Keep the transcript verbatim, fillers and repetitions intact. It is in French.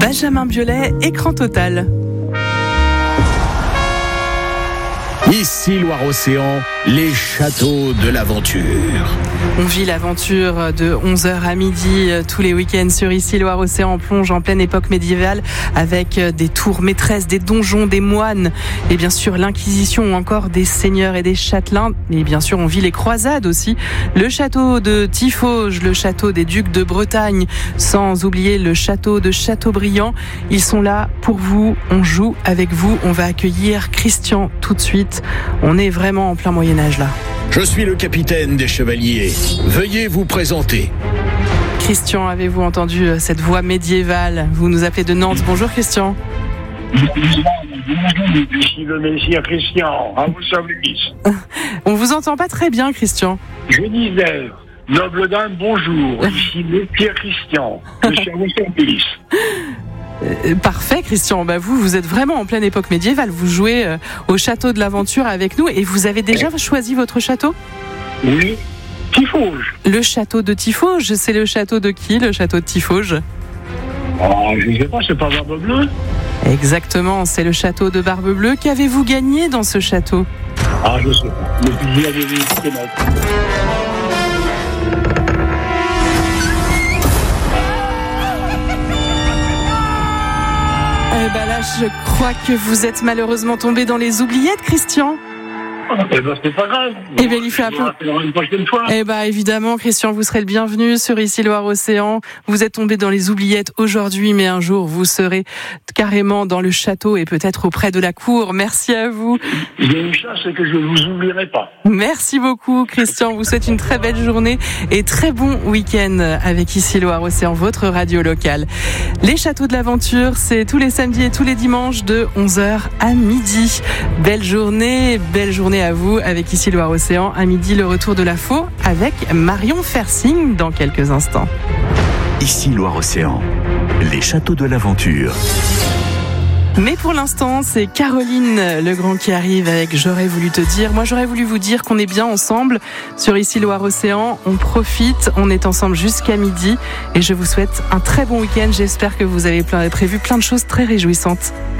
Benjamin Biolay, écran total. Ici Loire-Océan, les châteaux de l'aventure. On vit l'aventure de onze heures à midi tous les week-ends sur Ici Loire-Océan. On plonge en pleine époque médiévale avec des tours maîtresses, des donjons, des moines et bien sûr l'Inquisition ou encore des seigneurs et des châtelains. Et bien sûr, on vit les croisades aussi. Le château de Tiffauges, le château des ducs de Bretagne, sans oublier le château de Châteaubriand. Ils sont là pour vous, on joue avec vous. On va accueillir Christian tout de suite. On est vraiment en plein Moyen-Âge là. Je suis le capitaine des chevaliers. Veuillez vous présenter. Christian, avez-vous entendu cette voix médiévale? Vous nous appelez de Nantes. Bonjour Christian. Ici le Messire Christian, à vos services. On vous entend pas très bien Christian. Je disais, noble dame, bonjour. Ici le Messire Christian, je suis à vos services. Euh, parfait Christian, bah vous, vous êtes vraiment en pleine époque médiévale, vous jouez euh, au château de l'aventure avec nous et vous avez déjà choisi votre château? Oui, Tiffauges. Le château de Tiffauges, c'est le château de qui, le château de Tiffauges? Oh, je ne sais pas, c'est pas Barbe Bleue? Exactement, c'est le château de Barbe Bleue. Qu'avez-vous gagné dans ce château? Ah, je sais pas, le plaisir de visiter notre. Eh ben là, je crois que vous êtes malheureusement tombé dans les oubliettes, Christian. Eh ben, c'est pas grave. Eh ben, il fait un peu. Une prochaine fois. Eh ben, évidemment, Christian, vous serez le bienvenu sur Ici Loire-Océan. Vous êtes tombé dans les oubliettes aujourd'hui, mais un jour, vous serez carrément dans le château et peut-être auprès de la cour. Merci à vous. Il y a une chose, c'est que je ne vous oublierai pas. Merci beaucoup, Christian. Vous souhaite une très belle journée et très bon week-end avec Ici Loire-Océan, votre radio locale. Les châteaux de l'aventure, c'est tous les samedis et tous les dimanches de onze heures à midi. Belle journée, belle journée à vous avec Ici Loire-Océan. À midi, le retour de la faux avec Marion Fersing dans quelques instants. Ici Loire-Océan, les châteaux de l'aventure. Mais pour l'instant, c'est Caroline Legrand qui arrive avec J'aurais voulu te dire. Moi, j'aurais voulu vous dire qu'on est bien ensemble sur Ici Loire-Océan. On profite, on est ensemble jusqu'à midi et je vous souhaite un très bon week-end. J'espère que vous avez prévu plein de choses très réjouissantes.